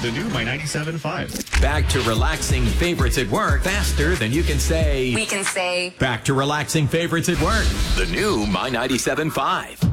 The new My 97.5. Back to relaxing favorites at work faster than you can say. We can say. Back to relaxing favorites at work. The new My 97.5.